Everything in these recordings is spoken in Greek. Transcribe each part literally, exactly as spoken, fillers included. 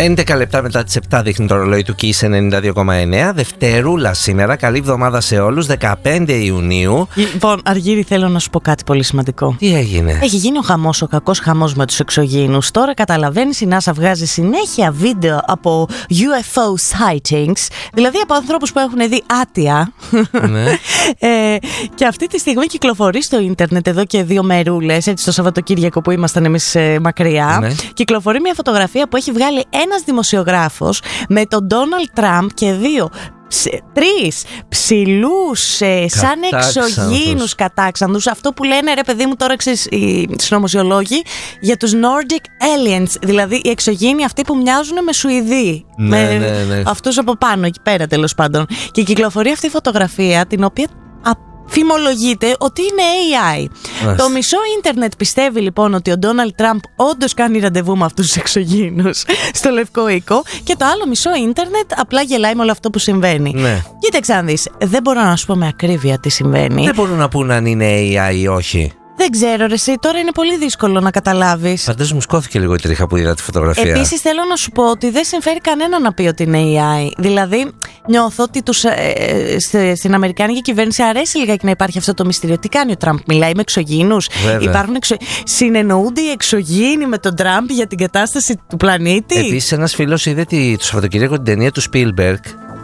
έντεκα λεπτά μετά τις επτά δείχνει το ρολόι του Kiss ενενήντα δύο κόμμα εννέα. Δευτέρουλα σήμερα. Καλή εβδομάδα σε όλους. δεκαπέντε Ιουνίου. Λοιπόν, Αργύρη, θέλω να σου πω κάτι πολύ σημαντικό. Τι έγινε? Έχει γίνει ο χαμός, ο κακός χαμός με τους εξωγήινους. Τώρα καταλαβαίνεις, η NASA βγάζει συνέχεια βίντεο από γιου εφ ο sightings, δηλαδή από ανθρώπους που έχουν δει άτια. Ναι. ε, και αυτή τη στιγμή κυκλοφορεί στο ίντερνετ εδώ και δύο μερούλες, έτσι το Σαββατοκύριακο που ήμασταν εμείς ε, μακριά. Ναι. Κυκλοφορεί μια φωτογραφία που έχει βγάλει ένας δημοσιογράφος με τον Ντόναλντ Τραμπ και δύο Τρεις ψηλούς ε, σαν εξωγήινους κατάξανθους. Αυτό που λένε, ρε παιδί μου, τώρα ξέρεις οι συνωμοσιολόγοι, για τους Nordic aliens, δηλαδή οι εξωγήινοι αυτοί που μοιάζουν με Σουηδοί, ναι, με ναι, ναι. αυτούς από πάνω εκεί πέρα τέλος πάντων. Και κυκλοφορεί αυτή η φωτογραφία, την οποία φημολογείται ότι είναι έι άι. Yes. Το μισό ίντερνετ πιστεύει λοιπόν ότι ο Ντόναλντ Τραμπ όντως κάνει ραντεβού με αυτούς τους εξωγήινους στο Λευκό Οίκο, και το άλλο μισό ίντερνετ απλά γελάει με όλο αυτό που συμβαίνει. Ναι. Κοίταξε να δεις, δεν μπορώ να σου πω με ακρίβεια τι συμβαίνει. Δεν μπορούν να πούν αν είναι έι άι ή όχι. Δεν ξέρω ρε εσύ, τώρα είναι πολύ δύσκολο να καταλάβεις. Φαντάζομαι μου σκόθηκε λίγο η τρίχα που είδα τη φωτογραφία. Επίσης θέλω να σου πω ότι δεν συμφέρει κανένα να πει ότι είναι έι άι. Δηλαδή νιώθω ότι τους, ε, ε, στην Αμερικάνικη κυβέρνηση αρέσει λιγάκι να υπάρχει αυτό το μυστήριο. Τι κάνει ο Τραμπ, μιλάει με εξωγήινους? Υπάρχουν εξω... Συνεννοούνται οι εξωγήινοι με τον Τραμπ για την κατάσταση του πλανήτη? Επίσης ένας φίλος είδε τη, το Σαββατοκύριακο την ταινία του Spielberg.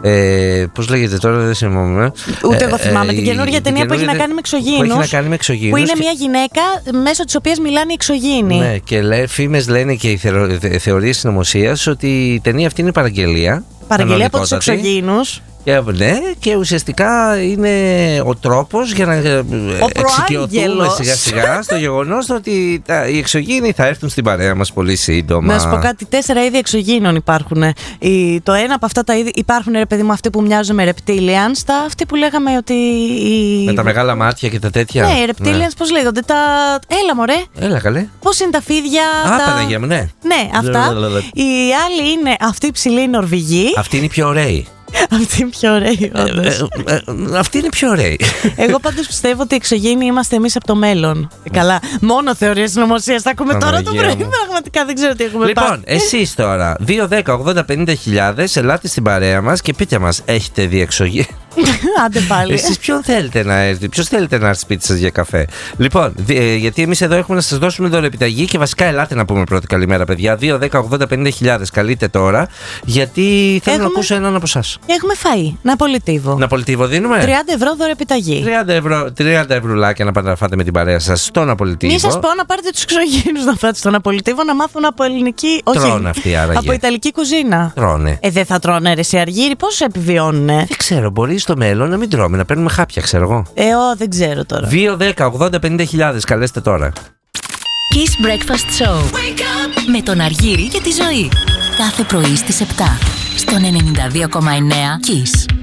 Ε, πώς λέγεται τώρα, δεν θυμάμαι. Ούτε εγώ θυμάμαι. Ε, την καινούργια ταινία που έχει να κάνει με εξωγήινους. Που έχει να κάνει με εξωγήινους. Που είναι και... μια γυναίκα μέσω της οποίας μιλάνε οι εξωγήινοι. Ναι, και λέ, φήμες λένε και οι θεω, θε, θεωρίες συνωμοσίας ότι η ταινία αυτή είναι παραγγελία. Παραγγελία από τους εξωγήινους. Και, ναι, και ουσιαστικά είναι ο τρόπος για να εξοικειωθούμε σιγά σιγά στο γεγονός ότι τα, οι εξωγήινοι θα έρθουν στην παρέα μας πολύ σύντομα. Να σου πω κάτι, τέσσερα είδη εξωγήινων υπάρχουν. Η, το ένα από αυτά τα είδη υπάρχουν, ρε παιδί μου, αυτοί που μοιάζουν με reptilians, τα αυτοί που λέγαμε ότι... Η... Με τα μεγάλα μάτια και τα τέτοια. Ναι, reptilians, ναι. Πώς λέγονται, τα... Έλα μωρέ. Έλα καλέ. Πώς είναι τα φίδια. Α, τα... Παναγία μου, ναι. Ναι, αυτά. Οι άλλοι είναι αυτοί οι ψηλοί Νορβηγοί. Αυτοί είναι οι πιο ωραίοι. Αυτή είναι πιο ωραία, όντως. Ε, ε, ε, αυτή είναι πιο ωραία. Εγώ πάντως πιστεύω ότι οι εξωγήινοι είμαστε εμείς από το μέλλον. Καλά, μόνο θεωρίες συνωμοσίας θα ακούμε τώρα το πρωί. Πραγματικά δεν ξέρω τι έχουμε λοιπόν, πάει. Λοιπόν, εσείς τώρα δύο δέκα ογδόντα πενήντα χιλιάδες, ελάτε στην παρέα μας και πείτε μας, έχετε δει εξωγήινους? Άντε πάλι. Εσείς ποιον θέλετε να έρθει, ποιος θέλετε να έρθει σπίτι σας για καφέ? Λοιπόν, ε, γιατί εμείς εδώ έχουμε να σας δώσουμε δωρεπιταγή και βασικά ελάτε να πούμε πρώτη καλημέρα, παιδιά. δύο δέκα ογδόντα πενήντα χιλιάδες, καλείτε τώρα, γιατί θέλω έχουμε... να ακούσω έναν από εσάς. Έχουμε φαΐ, Ναπολιτίβο. Ναπολιτίβο δίνουμε. τριάντα ευρώ δωρεπιταγή. τριάντα ευρουλάκια να πάτε να φάτε με την παρέα σας στο Ναπολιτίβο. Μη σας πω να πάρετε τους εξωγήινους να φάτε στο Ναπολιτίβο, να μάθουν από ελληνική. Τρώνε αυτοί άραγε. Από ιταλική κουζίνα. Τρώνε. Ε, δεν θα τρώνε ρε σε Αργύρη, πώς επιβιώνουνε? Δεν ξέρω, μπορεί στο μέλλον να μην τρώμε, να παίρνουμε χάπια, ξέρω εγώ. Ε, ο, δεν ξέρω τώρα. δύο δέκα ογδόντα πενήντα χιλιάδες, καλέστε τώρα. Kiss Breakfast Show με τον Αργύρη και τη Ζωή. Κάθε πρωί στις επτά στον ενενήντα δύο κόμμα εννέα Kiss.